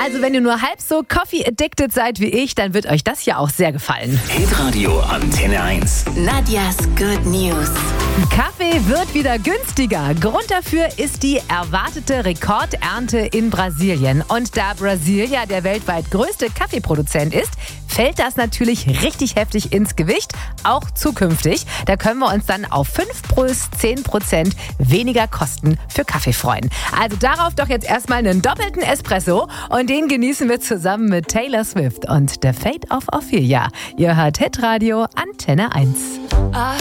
Also wenn ihr nur halb so Coffee-addicted seid wie ich, dann wird euch das hier auch sehr gefallen. Hitradio Antenne 1. Nadjas Good News. Kaffee wird wieder günstiger. Grund dafür ist die erwartete Rekordernte in Brasilien. Und da Brasilien ja der weltweit größte Kaffeeproduzent ist, fällt das natürlich richtig heftig ins Gewicht, auch zukünftig. Da können wir uns dann auf 5-10% weniger Kosten für Kaffee freuen. Also darauf doch jetzt erstmal einen doppelten Espresso und den genießen wir zusammen mit Taylor Swift und The Fate of Ophelia. Ihr hört Hitradio Antenne 1.